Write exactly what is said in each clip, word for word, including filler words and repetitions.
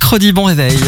mercredi, bon réveil.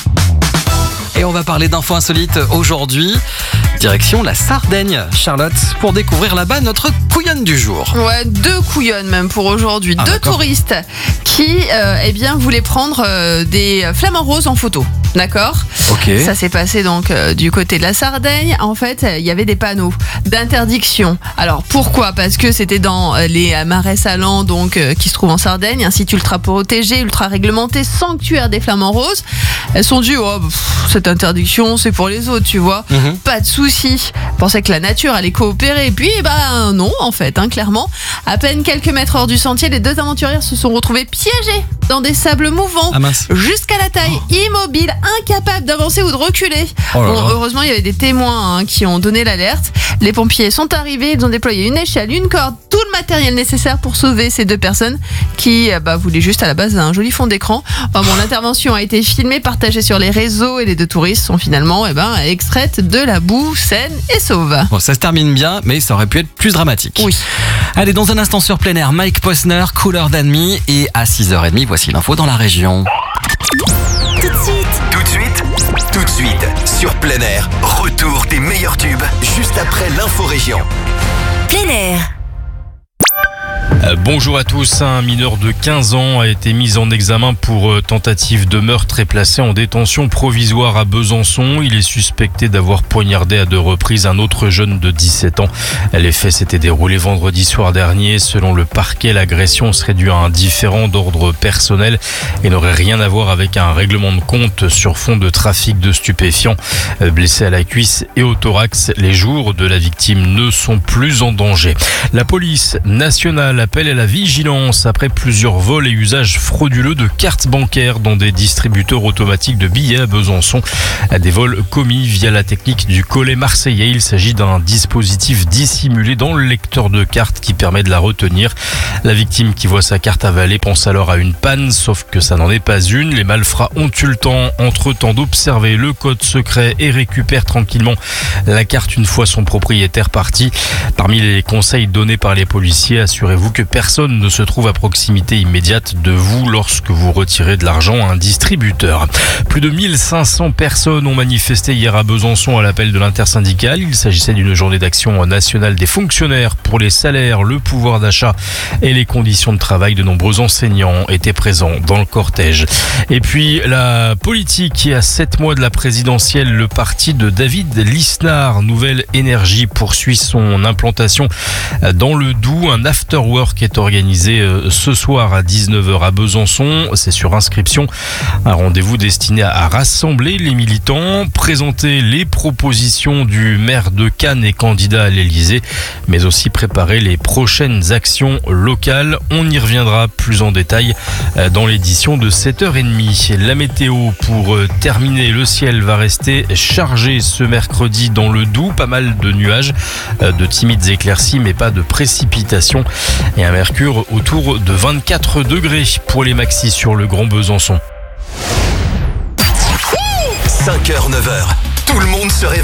Et on va parler d'infos insolites aujourd'hui. Direction la Sardaigne, Charlotte, pour découvrir là-bas notre couillonne du jour. Ouais, deux couillonnes même pour aujourd'hui. Ah, deux d'accord. touristes qui euh, eh bien, voulaient prendre euh, des flamants roses en photo. D'accord ? Ok. Ça s'est passé donc euh, du côté de la Sardaigne. En fait, il y avait des panneaux d'interdiction. Alors pourquoi ? Parce que c'était dans euh, les marais salants donc euh, qui se trouvent en Sardaigne, un site ultra protégé, ultra réglementé, sanctuaire des flamants roses. Elles sont dit oh, pff, cette interdiction c'est pour les autres, tu vois. Mhm. Pas de souci. Pensais que la nature allait coopérer. Et puis bah non en fait, hein, clairement. À peine quelques mètres hors du sentier, les deux aventuriers se sont retrouvés piégés dans des sables mouvants. Ah mince. Jusqu'à la taille, immobiles, incapables d'avancer ou de reculer. Oh là Bon, là. heureusement, il y avait des témoins hein, qui ont donné l'alerte. Les pompiers sont arrivés, ils ont déployé une échelle, une corde, tout le matériel nécessaire pour sauver ces deux personnes qui euh, bah, voulaient juste à la base un joli fond d'écran. Enfin, bon, l'intervention a été filmée, partagée sur les réseaux et les deux touristes sont finalement eh ben, extraites de la boue saine et sauve. Bon, ça se termine bien, mais ça aurait pu être plus dramatique. Oui. Allez, dans un instant sur plein air, Mike Posner, Cooler Than Me. Et à six heures trente, voici l'info dans la région. Tout de suite, Tout de suite, tout de suite, sur plein air, retour des meilleurs tubes, juste après l'info-région. plein air. Euh, Bonjour à tous, un mineur de quinze ans a été mis en examen pour euh, tentative de meurtre et placé en détention provisoire à Besançon. Il est suspecté d'avoir poignardé à deux reprises un autre jeune de dix-sept ans. Les faits s'étaient déroulés vendredi soir dernier. Selon le parquet, l'agression serait due à un différend d'ordre personnel et n'aurait rien à voir avec un règlement de compte sur fond de trafic de stupéfiants. Euh, Blessé à la cuisse et au thorax, les jours de la victime ne sont plus en danger. La police nationale appelle à la vigilance après plusieurs vols et usages frauduleux de cartes bancaires dans des distributeurs automatiques de billets à Besançon. Des vols commis via la technique du collet marseillais. Il s'agit d'un dispositif dissimulé dans le lecteur de carte qui permet de la retenir. La victime qui voit sa carte avalée pense alors à une panne, sauf que ça n'en est pas une. Les malfrats ont eu le temps entre-temps d'observer le code secret et récupèrent tranquillement la carte une fois son propriétaire parti. Parmi les conseils donnés par les policiers, assurez-vous que personne ne se trouve à proximité immédiate de vous lorsque vous retirez de l'argent à un distributeur. Plus de mille cinq cents personnes ont manifesté hier à Besançon à l'appel de l'intersyndicale. Il s'agissait d'une journée d'action nationale des fonctionnaires pour les salaires, le pouvoir d'achat et les conditions de travail. De nombreux enseignants étaient présents dans le cortège. Et puis la politique qui à sept mois de la présidentielle, le parti de David Lisnard, Nouvelle Énergie, poursuit son implantation dans le Doubs. Un after-work est organisé ce soir à dix-neuf heures à Besançon. C'est sur inscription. Un rendez-vous destiné à rassembler les militants, présenter les propositions du maire de Cannes et candidat à l'Elysée, mais aussi préparer les prochaines actions locales. On y reviendra plus en détail dans l'édition de sept heures trente. La météo pour terminer, le ciel va rester chargé ce mercredi dans le Doubs. Pas mal de nuages, de timides éclaircies, mais pas de précipitations. Et un mercure autour de vingt-quatre degrés pour les maxis sur le Grand Besançon. cinq heures, neuf heures, tout le monde se réveille.